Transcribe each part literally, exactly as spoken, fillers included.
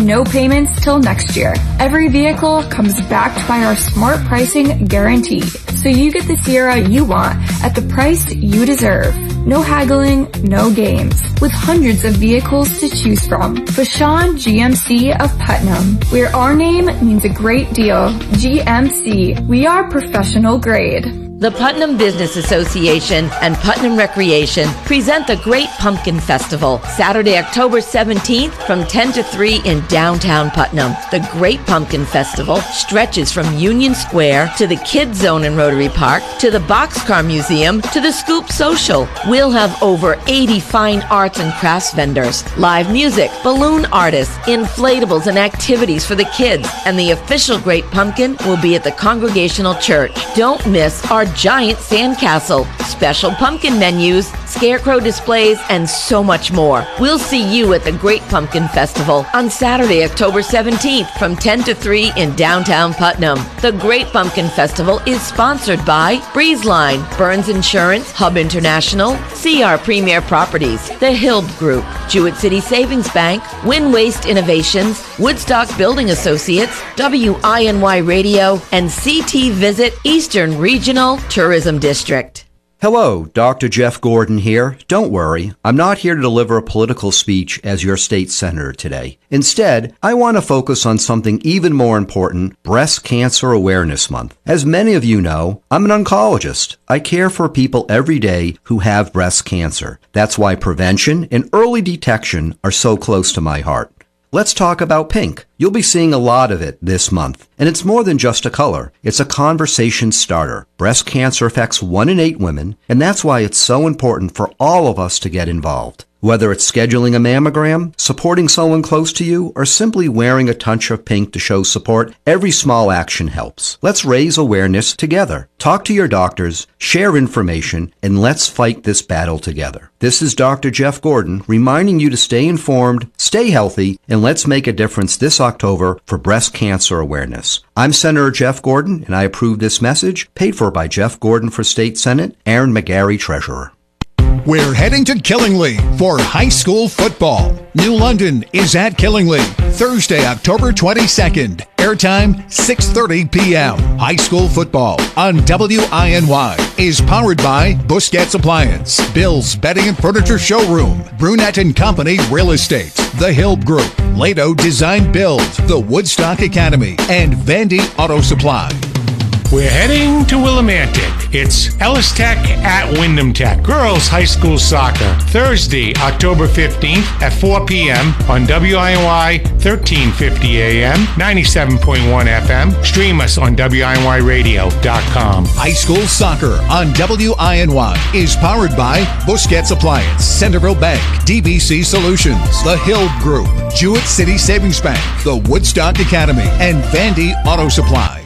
and no payments till next year. Every vehicle comes backed by our smart pricing guarantee, so you get the Sierra you want at the price you deserve. No haggling, no games. With hundreds of vehicles to choose from. Vashon G M C of Putnam, where our name means a great deal. G M C, we are professional grade. The Putnam Business Association and Putnam Recreation present the Great Pumpkin Festival, Saturday, October seventeenth from ten to three in downtown Putnam. The Great Pumpkin Festival stretches from Union Square to the Kids Zone in Rotary Park to the Boxcar Museum to the Scoop Social. We'll have over eighty fine arts and crafts vendors, live music, balloon artists, inflatables, and activities for the kids. And the official Great Pumpkin will be at the Congregational Church. Don't miss our giant sandcastle, special pumpkin menus, scarecrow displays, and so much more. We'll see you at the Great Pumpkin Festival on Saturday, October seventeenth from ten to three in downtown Putnam. The Great Pumpkin Festival is sponsored by BreezeLine, Burns Insurance, Hub International, C R Premier Properties, The Hild Group, Jewett City Savings Bank, Win Waste Innovations, Woodstock Building Associates, W I N Y Radio, and C T Visit Eastern Regional Tourism District. Hello, Doctor Jeff Gordon here. Don't worry, I'm not here to deliver a political speech as your state senator today. Instead, I want to focus on something even more important, Breast Cancer Awareness Month. As many of you know, I'm an oncologist. I care for people every day who have breast cancer. That's why prevention and early detection are so close to my heart. Let's talk about pink. You'll be seeing a lot of it this month. And it's more than just a color. It's a conversation starter. Breast cancer affects one in eight women, and that's why it's so important for all of us to get involved. Whether it's scheduling a mammogram, supporting someone close to you, or simply wearing a touch of pink to show support, every small action helps. Let's raise awareness together. Talk to your doctors, share information, and let's fight this battle together. This is Doctor Jeff Gordon reminding you to stay informed, stay healthy, and let's make a difference this October for breast cancer awareness. I'm Senator Jeff Gordon, and I approve this message, paid for by Jeff Gordon for State Senate, Aaron McGarry, Treasurer. We're heading to Killingly for high school football. New London is at Killingly, Thursday, October twenty-second. Airtime, six thirty p.m. High school football on W I N Y is powered by Busquets Appliance, Bill's Bedding and Furniture Showroom, Brunette and Company Real Estate, The Hild Group, Lado Design Build, the Woodstock Academy, and Vandy Auto Supply. We're heading to Willimantic. It's Ellis Tech at Wyndham Tech. Girls High School Soccer. Thursday, October fifteenth at four p.m. on W I N Y thirteen fifty A M, ninety-seven point one F M. Stream us on W I N Y radio dot com. High School Soccer on W I N Y is powered by Busquets Appliance, Centerville Bank, D B C Solutions, The Hild Group, Jewett City Savings Bank, the Woodstock Academy, and Vandy Auto Supply.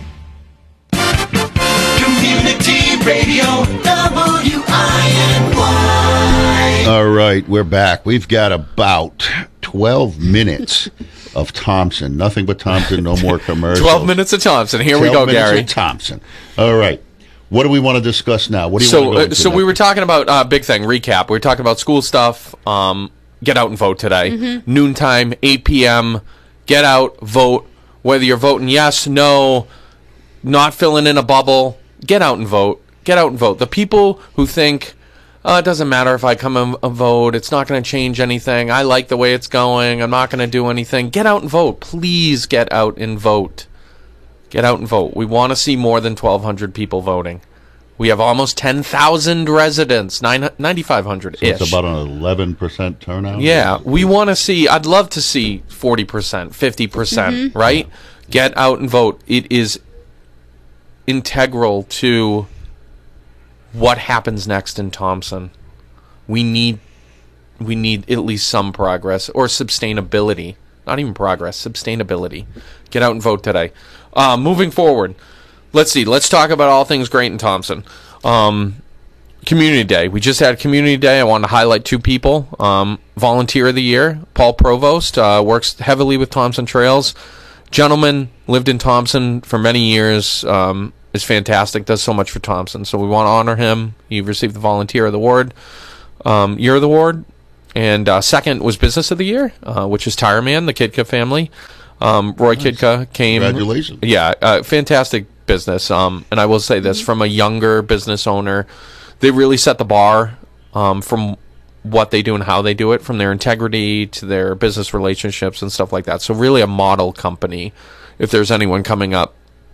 Radio W I N Y. All right, we're back. We've got about twelve minutes of Thompson. Nothing but Thompson, no more commercials. twelve minutes of Thompson. Here we go, Gary. Of Thompson. All right. What do we want to discuss now? What do you so, want to go uh, So we were talking about, uh, big thing, recap. We were talking about school stuff. Um, get out and vote today. Mm-hmm. Noontime, eight p.m. Get out, vote. Whether you're voting yes, no, not filling in a bubble, get out and vote. Get out and vote. The people who think, oh, it doesn't matter if I come and vote, it's not going to change anything, I like the way it's going, I'm not going to do anything, get out and vote. Please get out and vote. Get out and vote. We want to see more than twelve hundred people voting. We have almost ten thousand residents, ninety-five hundred-ish. So it's about an eleven percent turnout? Yeah. We want to see, I'd love to see forty percent, fifty percent, mm-hmm. right? Yeah. Get out and vote. It is integral to what happens next in Thompson. We need we need at least some progress or sustainability. Not even progress, sustainability. Get out and vote today. Uh, moving forward, let's see. Let's talk about all things great in Thompson. Um, Community Day. We just had Community Day. I wanted to highlight two people. Um, Volunteer of the Year, Paul Provost, uh, works heavily with Thompson Trails. Gentleman, lived in Thompson for many years, um, is fantastic, does so much for Thompson. So we want to honor him. He received the Volunteer of the Award. Um, Year of the Award. and uh, second was Business of the Year, uh, which is Tire Man, the Kidka family. Um, Roy nice. Kidka came. Congratulations. Yeah, uh, fantastic business. Um, and I will say this, from a younger business owner, they really set the bar um, from what they do and how they do it, from their integrity to their business relationships and stuff like that. So really a model company, if there's anyone coming up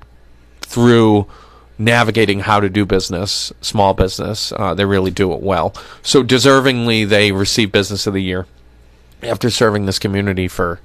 through navigating how to do business, small business, uh, they really do it well. So deservingly, they receive Business of the Year after serving this community for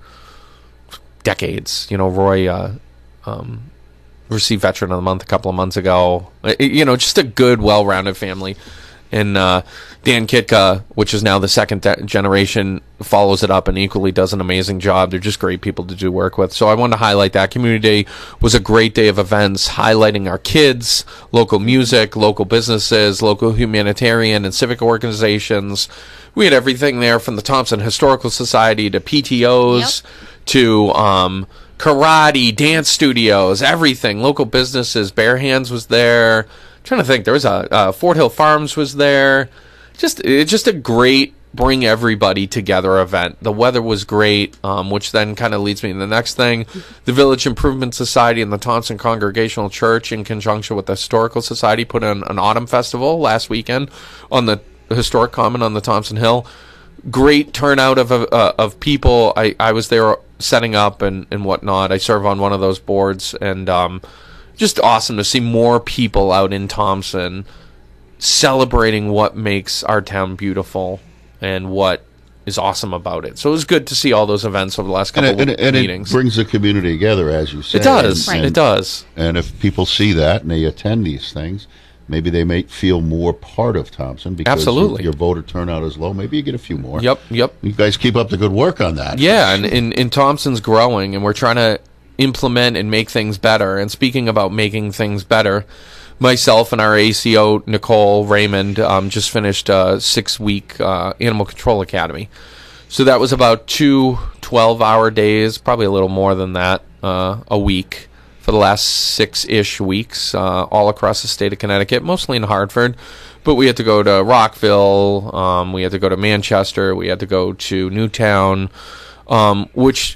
decades. You know, Roy uh, um, received Veteran of the Month a couple of months ago. It, you know, just a good, well-rounded family. And uh, Dan Kitka, which is now the second de- generation, follows it up and equally does an amazing job. They're just great people to do work with. So I wanted to highlight that. Community Day was a great day of events highlighting our kids, local music, local businesses, local humanitarian and civic organizations. We had everything there, from the Thompson Historical Society to P T Os yep. to um, karate, dance studios, everything. Local businesses. Bare Hands was there. Trying to think, there was a uh, Fort Hill Farms was there. Just it's just a great bring everybody together event. The weather was great, um, which then kind of leads me to the next thing. The Village Improvement Society and the Thompson Congregational Church, in conjunction with the Historical Society, put on an autumn festival last weekend on the historic common on the Thompson Hill. Great turnout of uh, of people. I, I was there setting up and, and whatnot. I serve on one of those boards, and um, just awesome to see more people out in Thompson celebrating what makes our town beautiful and what is awesome about it. So it was good to see all those events over the last couple and it, of and meetings. It brings the community together, as you said. It does. And, right. It does. And if people see that and they attend these things, maybe they may feel more part of Thompson because Absolutely. Your, your voter turnout is low. Maybe you get a few more. Yep, yep. You guys keep up the good work on that. Yeah, and, and, and Thompson's growing, and we're trying to implement and make things better. And speaking about making things better, myself and our A C O, Nicole Raymond, um, just finished a six-week uh, Animal Control Academy. So that was about two twelve-hour days, probably a little more than that, uh, a week for the last six-ish weeks, uh, all across the state of Connecticut, mostly in Hartford. But we had to go to Rockville, um, we had to go to Manchester, we had to go to Newtown, um, which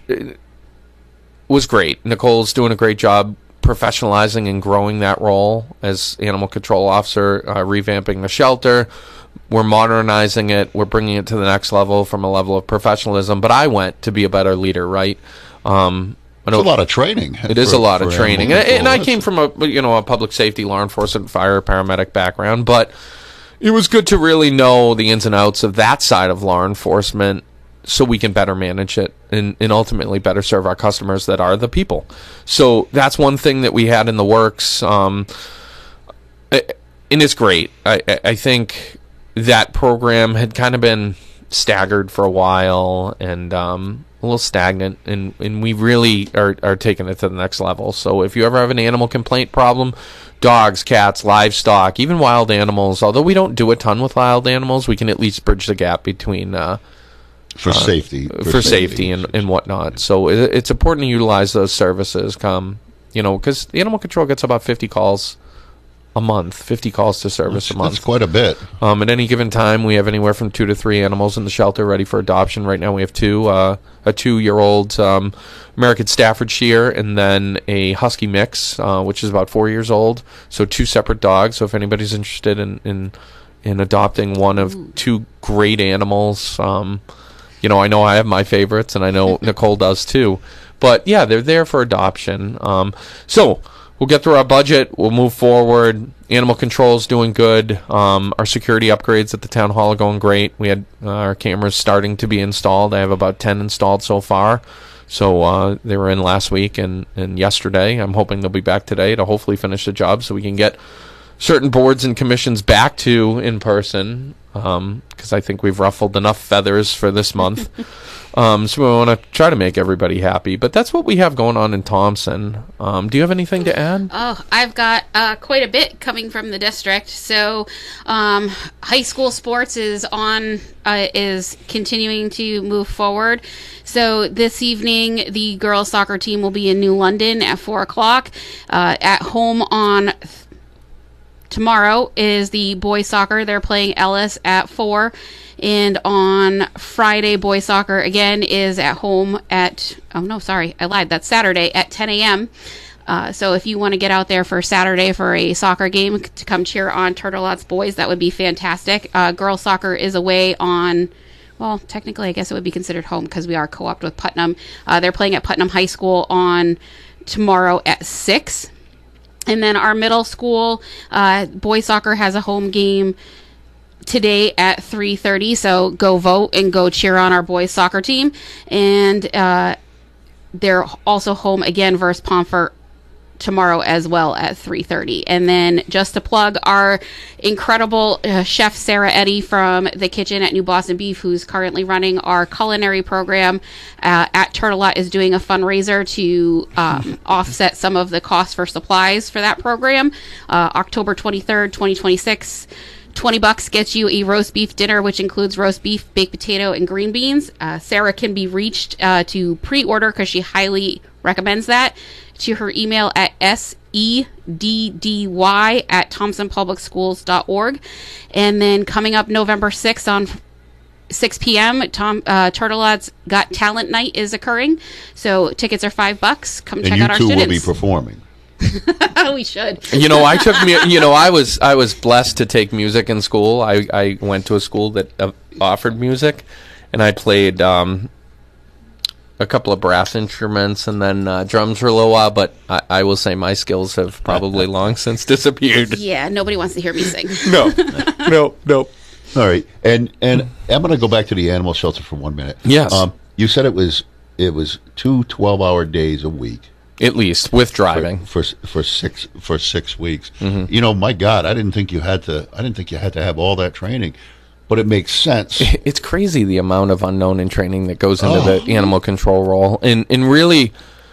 was great. Nicole's doing a great job professionalizing and growing that role as animal control officer, uh, revamping the shelter. We're modernizing it. We're bringing it to the next level from a level of professionalism. But I went to be a better leader, right? Um, It's a lot of training. It is a lot of training. And, and I came from a you know a public safety, law enforcement, fire, paramedic background, but it was good to really know the ins and outs of that side of law enforcement so we can better manage it and, and ultimately better serve our customers that are the people. So that's one thing that we had in the works. Um, and it's great. I, I think that program had kind of been staggered for a while and um, a little stagnant, and, and we really are, are taking it to the next level. So if you ever have an animal complaint problem, dogs, cats, livestock, even wild animals, although we don't do a ton with wild animals, we can at least bridge the gap between uh, for uh, safety for, for safety, safety and, and whatnot. So it, it's important to utilize those services. Come, you know, because the animal control gets about fifty calls a month, fifty calls to service that's, a month. That's quite a bit. Um, at any given time, we have anywhere from two to three animals in the shelter ready for adoption. Right now, we have two: uh, a two-year-old um, American Staffordshire, and then a Husky mix, uh, which is about four years old. So two separate dogs. So if anybody's interested in in, in adopting one of Ooh. two great animals. Um, You know, I know I have my favorites, and I know Nicole does too. But, yeah, they're there for adoption. Um, so we'll get through our budget. We'll move forward. Animal control's doing good. Um, our security upgrades at the town hall are going great. We had uh, our cameras starting to be installed. I have about ten installed so far. So uh, they were in last week and, and yesterday. I'm hoping they'll be back today to hopefully finish the job so we can get certain boards and commissions back to in person, because um, I think we've ruffled enough feathers for this month. um, so we want to try to make everybody happy. But that's what we have going on in Thompson. Um, do you have anything to add? Oh, I've got uh, quite a bit coming from the district. So um, high school sports is on, uh, is continuing to move forward. So this evening, the girls soccer team will be in New London at four o'clock. Uh, at home on Tomorrow is the boys soccer. They're playing Ellis at four. And on Friday, boys soccer again is at home at, oh no, sorry, I lied. That's Saturday at ten a.m. Uh, so if you want to get out there for Saturday for a soccer game to come cheer on Turtleots boys, that would be fantastic. Uh, girls soccer is away on, well, technically I guess it would be considered home because we are co-opted with Putnam. Uh, they're playing at Putnam High School on tomorrow at six. And then our middle school uh, boys soccer has a home game today at three thirty. So go vote and go cheer on our boys soccer team. And uh, they're also home again versus Pomfret tomorrow as well at three thirty. And then just to plug our incredible uh, chef Sarah Eddy from the kitchen at New Boston Beef, who's currently running our culinary program uh, at Turtelot, is doing a fundraiser to um, offset some of the costs for supplies for that program. uh, October twenty-third, twenty twenty-six. twenty bucks gets you a roast beef dinner, which includes roast beef, baked potato, and green beans. Uh, Sarah can be reached uh, to pre-order because she highly recommends that, to her email at S E D D Y at thompson public schools dot org. And then coming up November sixth on six p.m. Tom uh, Turtleots Got Talent Night is occurring. So tickets are five bucks. Come and check you out our two students. will be performing. We should. You know, I took mu- you know, I was I was blessed to take music in school. I, I went to a school that uh, offered music, and I played um, a couple of brass instruments, and then uh, drums for a little while. But I, I will say my skills have probably long since disappeared. Yeah, nobody wants to hear me sing. No, no, no. All right, and and I'm going to go back to the animal shelter for one minute. Yes. Um, you said it was it was two twelve-hour days a week. At least with driving for for, for six for six weeks. Mm-hmm. You know, my God, I didn't think you had to. I didn't think you had to have all that training, but it makes sense. It's crazy the amount of unknown in training that goes into Oh. the animal control role, and and really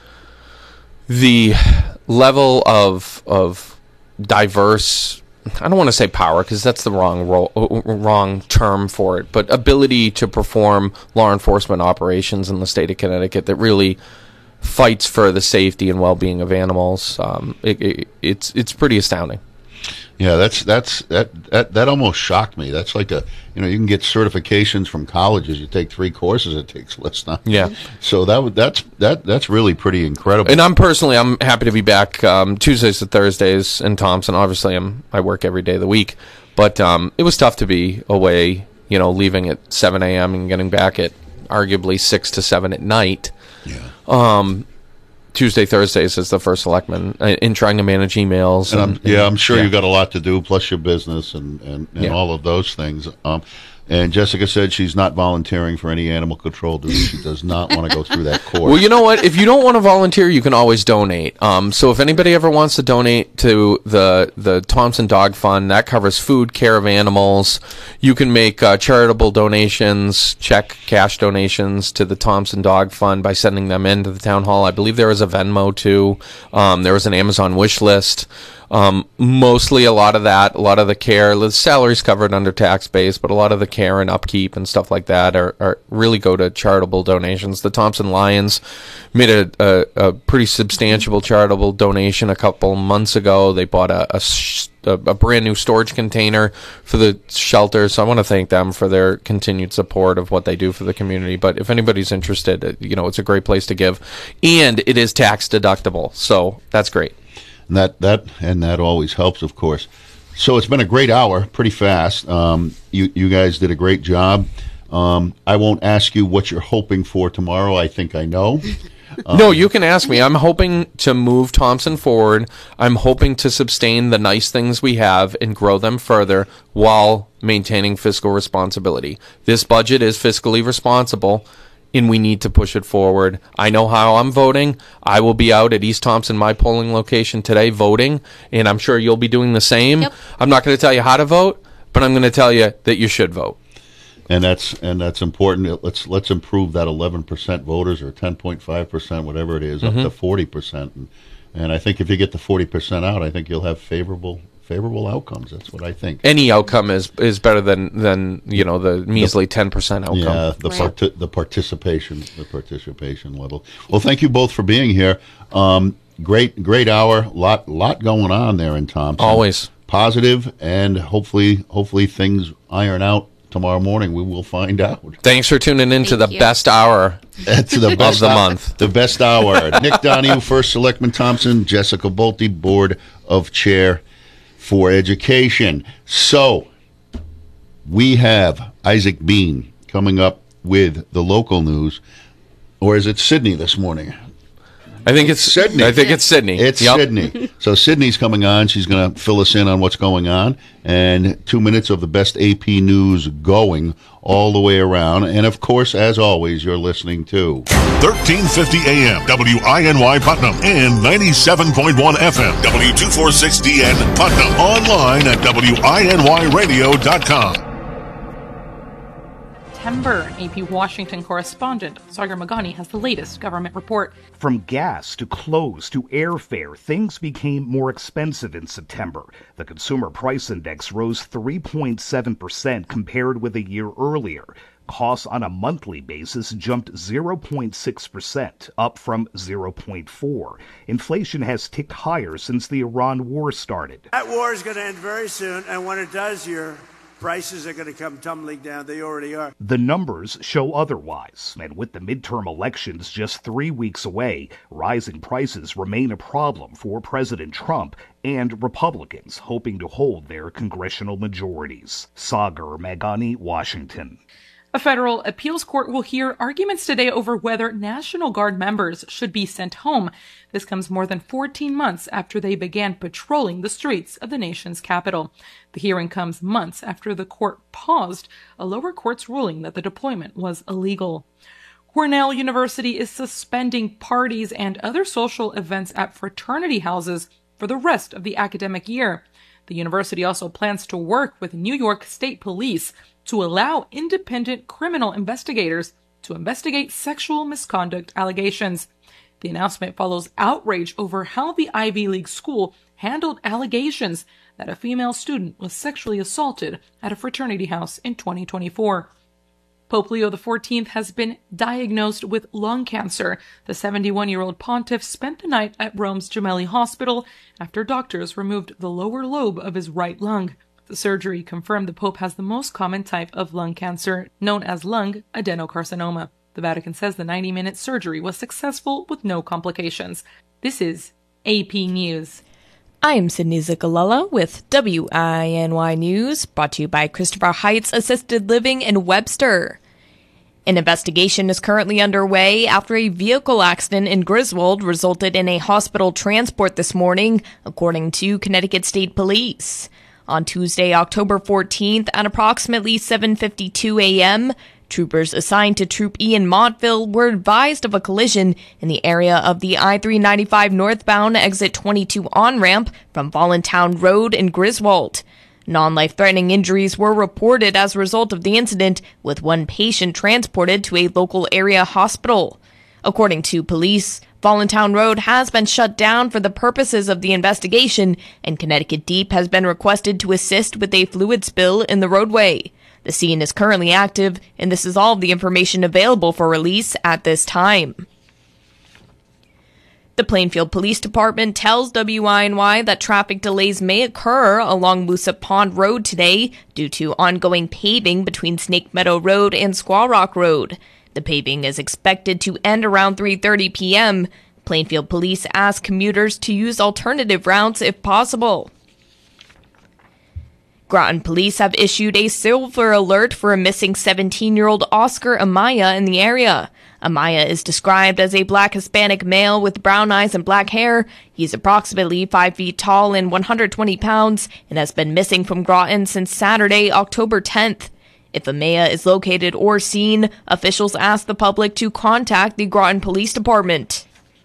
the level of of diverse. I don't want to say power because that's the wrong role, wrong term for it, but ability to perform law enforcement operations in the state of Connecticut that really fights for the safety and well-being of animals. Um, it, it, it's it's pretty astounding. Yeah, that's that's that, that that almost shocked me. That's like a you know you can get certifications from colleges. You take three courses, it takes less time. Yeah. So that would that's that that's really pretty incredible. And I'm personally I'm happy to be back um, Tuesdays to Thursdays in Thompson. Obviously, I'm I work every day of the week, but um, it was tough to be away. You know, leaving at seven a.m. and getting back at arguably six to seven at night. Yeah. Um, Tuesday, Thursdays is the first selectman uh, in trying to manage emails. And And, I'm, yeah, I'm sure yeah. you got a lot to do, plus your business and, and, and Yeah. all of those things. Um, and Jessica said she's not volunteering for any animal control duty. She does not want to go through that course. Well, you know what? If you don't want to volunteer, you can always donate. Um, so if anybody ever wants to donate to the the Thompson Dog Fund, that covers food, care of animals. You can make uh, charitable donations, check cash donations to the Thompson Dog Fund by sending them into the town hall. I believe there is a Venmo too. Um, there was an Amazon wish list. Um, mostly a lot of that, a lot of the care, the salary's covered under tax base, but a lot of the care and upkeep and stuff like that are, are really go to charitable donations. The Thompson Lions made a, a, a pretty substantial charitable donation a couple months ago. They bought a, a, a, a brand new storage container for the shelter, so I want to thank them for their continued support of what they do for the community. But if anybody's interested, you know, it's a great place to give, and it is tax deductible, so that's great. And that, that and that always helps, of course. So it's been a great hour, pretty fast. Um, you you guys did a great job. Um, I won't ask you what you're hoping for tomorrow. I think I know. Um, No, you can ask me. I'm hoping to move Thompson forward. I'm hoping to sustain the nice things we have and grow them further while maintaining fiscal responsibility. This budget is fiscally responsible, and we need to push it forward. I know how I'm voting. I will be out at East Thompson, my polling location today, voting, and I'm sure you'll be doing the same. Yep. I'm not going to tell you how to vote, but I'm going to tell you that you should vote. And that's and that's important. Let's let's improve that eleven percent voters or ten point five percent, whatever it is, Mm-hmm. up to forty percent. And, and I think if you get the forty percent out, I think you'll have favorable favorable outcomes. That's what I think. Any outcome is is better than, than you know, the measly ten percent outcome. Yeah, the Right. parti- the participation the participation level. Well, thank you both for being here. Um, great great hour. Lot lot going on there in Thompson. Always. Positive, and hopefully hopefully things iron out tomorrow morning we will find out. Thanks for tuning in to the you. best hour That's the best of the hour, month. The best hour. Nick Donahue, First Selectman Thompson, Jessica Bolte, Board of Chair for Education. So, we have Isaac Bean coming up with the local news. Or is it Sydney this morning? I think it's Sydney. I think it's Sydney. It's Yep. Sydney. So Sydney's coming on. She's going to fill us in on what's going on. And two minutes of the best A P news going all the way around. And, of course, as always, you're listening to thirteen fifty A M, W I N Y Putnam, and ninety-seven point one F M, W two forty-six D N Putnam. Online at W I N Y radio dot com. September. A P Washington correspondent Sagar Magani has the latest government report. From gas to clothes to airfare, things became more expensive in September. The Consumer Price Index rose three point seven percent compared with a year earlier. Costs on a monthly basis jumped zero point six percent, up from zero point four. Inflation has ticked higher since the Iran war started. That war is going to end very soon, and when it does, your prices are going to come tumbling down. They already are. The numbers show otherwise, and with the midterm elections just three weeks away, rising prices remain a problem for President Trump and Republicans hoping to hold their congressional majorities. Sagar Magani, Washington. A federal appeals court will hear arguments today over whether National Guard members should be sent home. This comes more than fourteen months after they began patrolling the streets of the nation's capital. The hearing comes months after the court paused a lower court's ruling that the deployment was illegal. Cornell University is suspending parties and other social events at fraternity houses for the rest of the academic year. The university also plans to work with New York State Police to allow independent criminal investigators to investigate sexual misconduct allegations. The announcement follows outrage over how the Ivy League school handled allegations that a female student was sexually assaulted at a fraternity house in twenty twenty-four. Pope Leo the fourteenth has been diagnosed with lung cancer. The seventy-one-year-old pontiff spent the night at Rome's Gemelli Hospital after doctors removed the lower lobe of his right lung. The surgery confirmed the Pope has the most common type of lung cancer, known as lung adenocarcinoma. The Vatican says the ninety-minute surgery was successful with no complications. This is A P News. I'm Sydney Zicalella with W I N Y News, brought to you by Christopher Heights Assisted Living in Webster. An investigation is currently underway after a vehicle accident in Griswold resulted in a hospital transport this morning, according to Connecticut State Police. On Tuesday, October fourteenth, at approximately seven fifty-two a.m., troopers assigned to Troop E in Montville were advised of a collision in the area of the I three ninety-five northbound exit twenty-two on-ramp from Voluntown Road in Griswold. Non-life-threatening injuries were reported as a result of the incident, with one patient transported to a local area hospital. According to police, Voluntown Road has been shut down for the purposes of the investigation, and Connecticut Deep has been requested to assist with a fluid spill in the roadway. The scene is currently active, and this is all of the information available for release at this time. The Plainfield Police Department tells W I N Y that traffic delays may occur along Moosup Pond Road today due to ongoing paving between Snake Meadow Road and Squaw Rock Road. The paving is expected to end around three thirty p.m. Plainfield Police ask commuters to use alternative routes if possible. Groton Police have issued a silver alert for a missing seventeen-year-old Oscar Amaya in the area. Amaya is described as a black Hispanic male with brown eyes and black hair. He's approximately five feet tall and one hundred twenty pounds and has been missing from Groton since Saturday, October tenth. If Amaya is located or seen, officials ask the public to contact the Groton Police Department.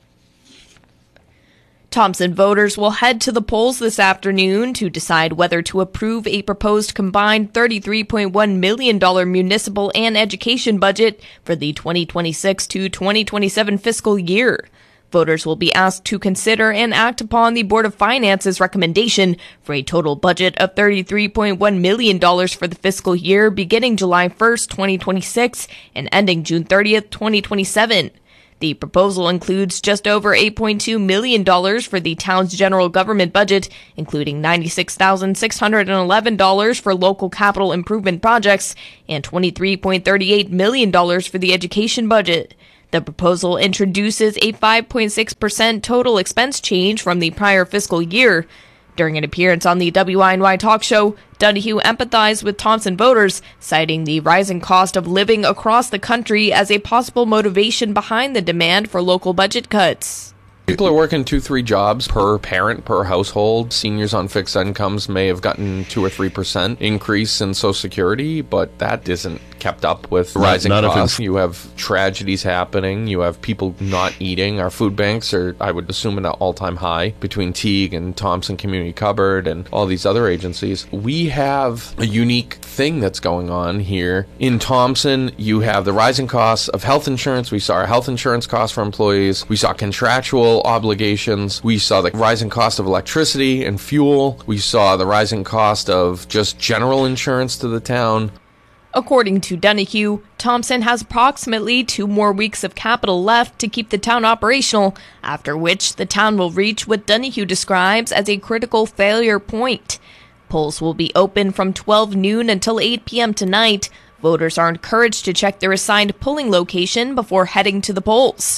Thompson voters will head to the polls this afternoon to decide whether to approve a proposed combined thirty-three point one million dollars municipal and education budget for the twenty twenty-six to twenty twenty-seven fiscal year. Voters will be asked to consider and act upon the Board of Finance's recommendation for a total budget of thirty-three point one million dollars for the fiscal year beginning July first, twenty twenty-six and ending June thirtieth, twenty twenty-seven. The proposal includes just over eight point two million dollars for the town's general government budget, including ninety-six thousand six hundred eleven dollars for local capital improvement projects and twenty-three point three eight million dollars for the education budget. The proposal introduces a five point six percent total expense change from the prior fiscal year. During an appearance on the W I N Y talk show, Donahue empathized with Thompson voters, citing the rising cost of living across the country as a possible motivation behind the demand for local budget cuts. People are working two, three jobs per parent, per household. Seniors on fixed incomes may have gotten two or three percent increase in Social Security, but that isn't kept up with rising not, not costs. You have tragedies happening. You have people not eating. Our food banks are, I would assume, at an all-time high between Teague and Thompson Community Cupboard and all these other agencies. We have a unique thing that's going on here. In Thompson, you have the rising costs of health insurance. We saw our health insurance costs for employees. We saw contractual obligations. We saw the rising cost of electricity and fuel. We saw the rising cost of just general insurance to the town. According to Donahue, Thompson has approximately two more weeks of capital left to keep the town operational, after which the town will reach what Donahue describes as a critical failure point. Polls will be open from twelve noon until eight p.m. tonight. Voters are encouraged to check their assigned polling location before heading to the polls.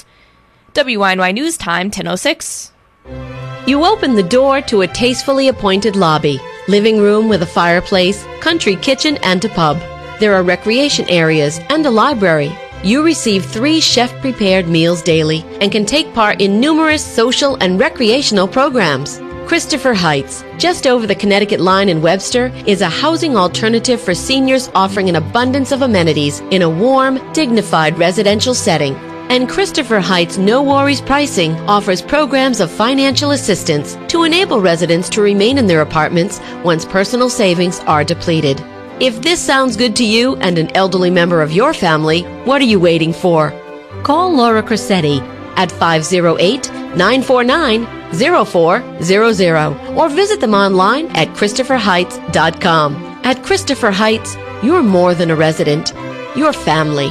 W I N Y News Time, ten oh six. You open the door to a tastefully appointed lobby, living room with a fireplace, country kitchen, and a pub. There are recreation areas and a library. You receive three chef-prepared meals daily and can take part in numerous social and recreational programs. Christopher Heights, just over the Connecticut line in Webster, is a housing alternative for seniors offering an abundance of amenities in a warm, dignified residential setting. And Christopher Heights No Worries Pricing offers programs of financial assistance to enable residents to remain in their apartments once personal savings are depleted. If this sounds good to you and an elderly member of your family, what are you waiting for? Call Laura Cressetti at five oh eight, nine four nine, oh four hundred or visit them online at christopher heights dot com. At Christopher Heights, you're more than a resident, you're family.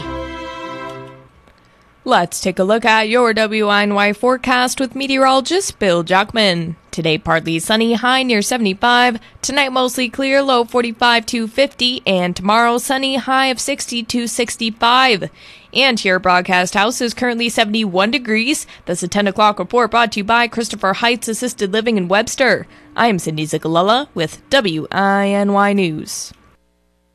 Let's take a look at your W I N Y forecast with meteorologist Bill Jockman. Today, partly sunny, high near seventy-five. Tonight, mostly clear, low forty-five to fifty. And tomorrow, sunny, high of sixty to sixty-five. And your broadcast house is currently seventy-one degrees. That's a ten o'clock report brought to you by Christopher Heights Assisted Living in Webster. I am Cindy Zigalella with W I N Y News.